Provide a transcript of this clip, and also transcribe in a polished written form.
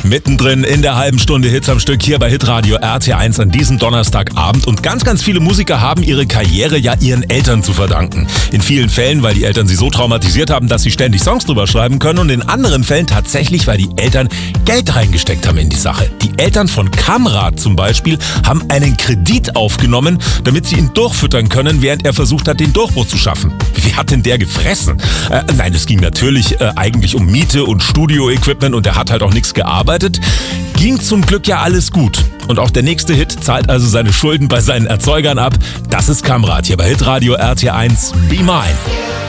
Mittendrin in der halben Stunde Hits am Stück hier bei Hitradio RT1 an diesem Donnerstagabend. Und ganz, ganz viele Musiker haben ihre Karriere ja ihren Eltern zu verdanken. In vielen Fällen, weil die Eltern sie so traumatisiert haben, dass sie ständig Songs drüber schreiben können. Und in anderen Fällen tatsächlich, weil die Eltern Geld reingesteckt haben in die Sache. Die Eltern von Kamrat zum Beispiel haben einen Kredit aufgenommen, damit sie ihn durchfüttern können, während er versucht hat, den Durchbruch zu schaffen. Wie hat denn der gefressen? Nein, es ging natürlich eigentlich um Miete und Studio-Equipment und er hat halt auch nichts gearbeitet. Ging zum Glück ja alles gut. Und auch der nächste Hit zahlt also seine Schulden bei seinen Erzeugern ab. Das ist Kamrat hier bei Hitradio RT1 Be Mine.